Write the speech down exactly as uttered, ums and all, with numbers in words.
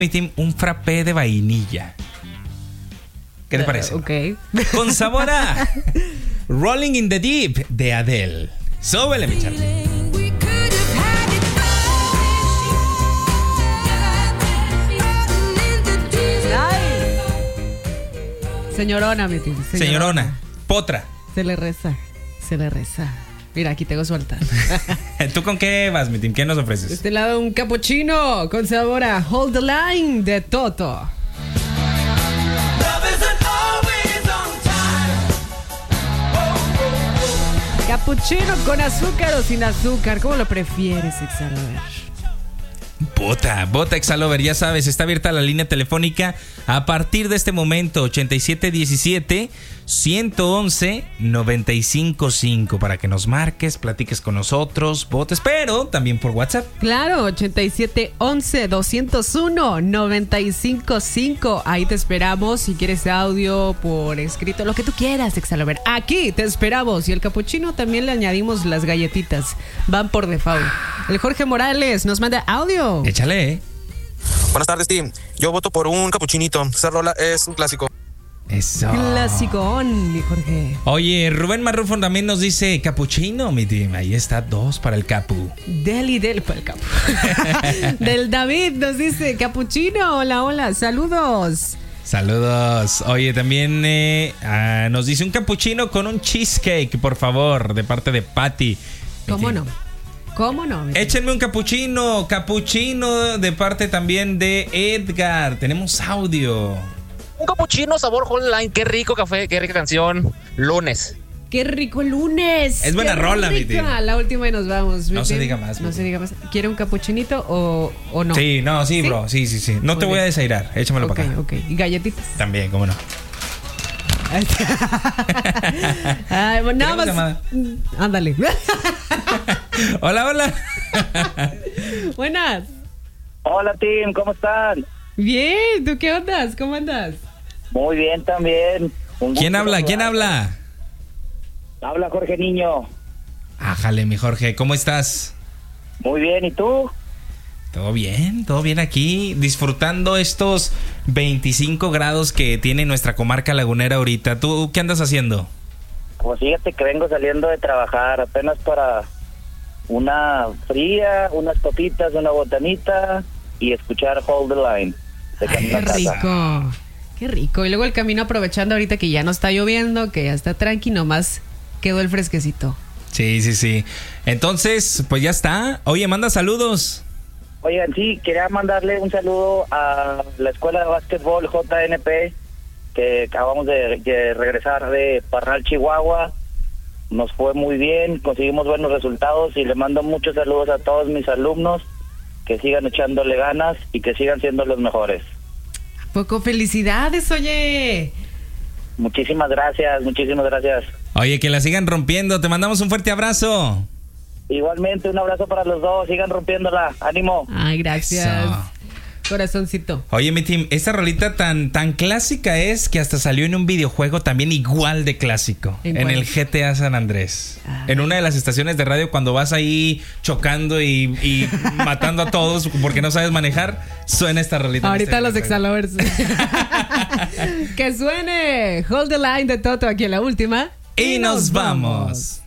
un frappé de vainilla. ¿Qué te parece? Uh, ok. Con sabor a Rolling in the Deep de Adele. Súbele, mi Charlie. Señorona, mi tío. Señorona. Señorona, potra. Se le reza, se le reza. Mira, aquí tengo su altar. ¿Tú con qué vas, mi team? ¿Qué nos ofreces? De este lado un cappuccino con sabor a Hold the Line de Toto. Cappuccino con azúcar o sin azúcar, ¿cómo lo prefieres, Exalover? Bota, Bota Exalover, ya sabes, está abierta la línea telefónica a partir de este momento, ochenta y siete diecisiete, ciento once, noventa y cinco cinco, para que nos marques, platiques con nosotros, votes, pero también por WhatsApp. Claro, ochenta y siete once, doscientos uno, noventa y cinco cinco, ahí te esperamos, si quieres audio, por escrito, lo que tú quieras, Exalover, aquí te esperamos, y el capuchino también le añadimos las galletitas, van por default. El Jorge Morales nos manda audio. Échale, eh. Buenas tardes, team. Yo voto por un capuchinito. Esa rola es un clásico. Eso. Clasicón, mi Jorge. Oye, Rubén Marrufo también nos dice capuchino, mi team. Ahí está, dos para el capu. Deli, del para el capu. Del David nos dice capuchino. Hola, hola, saludos. Saludos. Oye, también eh, ah, nos dice un capuchino con un cheesecake, por favor, de parte de Patty. ¿Cómo no? ¿Cómo no? Échenme un capuchino, capuchino de parte también de Edgar. Tenemos audio. Un capuchino sabor Hotline, qué rico café, qué rica canción. Lunes. Qué rico el lunes. Es buena qué rola, rica. mi tío. La última y nos vamos. No se tío. diga más. No se diga más. ¿Quiere un capuchinito o, o no? Sí, no, sí, ¿sí? Bro. Sí, sí, sí. No Muy te bien. voy a desairar. Échamelo okay, para acá. Ok, ok. ¿Y galletitas? También, cómo no. Ay, bueno, nada más. Ándale. Hola, hola. Buenas. Hola, team, ¿cómo están? Bien, ¿tú qué andas? ¿Cómo andas? Muy bien también. ¿Quién habla? ¿Quién habla? Habla Jorge Niño. Ájale, mi Jorge, ¿cómo estás? Muy bien, ¿y tú? Todo bien, todo bien aquí, disfrutando estos veinticinco grados que tiene nuestra comarca lagunera ahorita. ¿Tú qué andas haciendo? Pues fíjate que vengo saliendo de trabajar apenas para una fría, unas papitas, una botanita y escuchar Hold the Line. Ay, qué rico, qué rico. Y luego el camino aprovechando ahorita que ya no está lloviendo, que ya está tranqui, nomás quedó el fresquecito. Sí, sí, sí. Entonces, pues ya está. Oye, manda saludos. Oigan, sí, quería mandarle un saludo a la escuela de básquetbol J N P, que acabamos de, de regresar de Parral, Chihuahua. Nos fue muy bien, conseguimos buenos resultados y le mando muchos saludos a todos mis alumnos, que sigan echándole ganas y que sigan siendo los mejores. Poco felicidades, oye. Muchísimas gracias, muchísimas gracias. Oye, que la sigan rompiendo, te mandamos un fuerte abrazo. Igualmente, un abrazo para los dos, sigan rompiéndola, ánimo. Ay, gracias. Eso. Corazoncito. Oye, mi team, esta rolita tan, tan clásica es que hasta salió en un videojuego también igual de clásico. ¿En, en el G T A San Andrés. Ah. En una de las estaciones de radio, cuando vas ahí chocando y, y matando a todos porque no sabes manejar, suena esta rolita. Ahorita este los Exalovers. Que suene Hold the Line de Toto aquí en la última. Y, y nos, nos vamos. vamos.